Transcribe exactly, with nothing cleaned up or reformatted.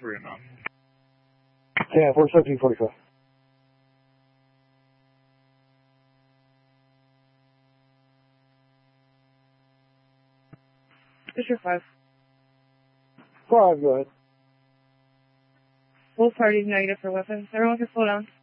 three enough. ten, four seventeen, forty-five. Fisher five. Five, go ahead. Both parties negative for weapons. Everyone can slow down.